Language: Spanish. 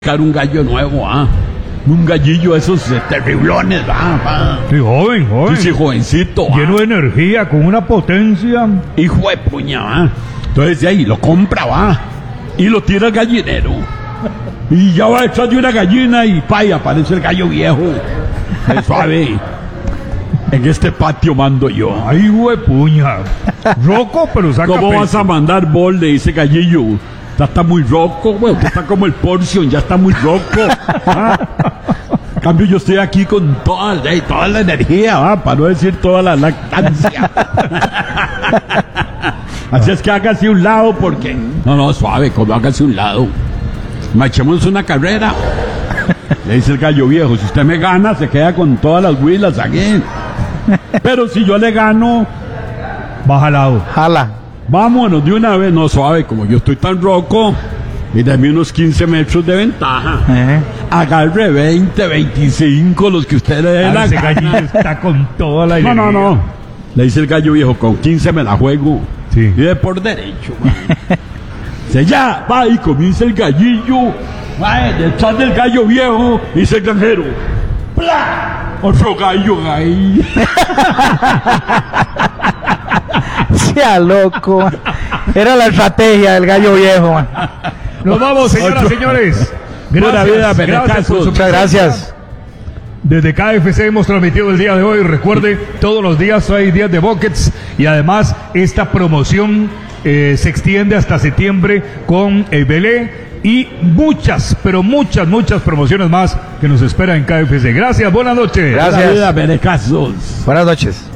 Un gallo nuevo, un gallillo esos terriblones, Sí, joven. Sí, jovencito, lleno de energía, con una potencia. Hijo de puña, Entonces de ahí lo compra, y lo tira al gallinero. Y ya va detrás de una gallina y aparece el gallo viejo. Suave. En este patio mando yo. Ay, huepuña. Roco, pero saca ¿Cómo pecho. vas a mandar bol de ese gallillo? Está muy roco, güey. Usted está como el Portion, ya está muy roco. En cambio, yo estoy aquí con toda la energía, para no decir toda la lactancia. Así es que hágase un lado, porque... No, suave, como hágase un lado. Echemos una carrera. Le dice el gallo viejo, si usted me gana, se queda con todas las huilas aquí. Pero si yo le gano... Baja lado. Jala. Vámonos de una vez, no suave, como yo estoy tan roco, y dame unos 15 metros de ventaja. Agarre 20, 25, los que usted le dé la Ese gana. gallillo está con toda la energía. No. Le dice el gallo viejo, con 15 me la juego. Sí. Y de por derecho, ya, va y comienza el gallillo. Detrás del gallo viejo, dice el granjero. ¡Pla! Otro gallo ahí. Sea loco. Era la estrategia del gallo viejo, man. Nos vamos, señoras y señores. Pura vida, Gracias por su Muchas gracias. Desde KFC hemos transmitido el día de hoy. Recuerde, todos los días hay días de Buckets y además esta promoción se extiende hasta septiembre con Belé y muchas promociones más que nos esperan en KFC. Gracias, buenas noches. Gracias. Pura vida, Berecazos. Buenas noches.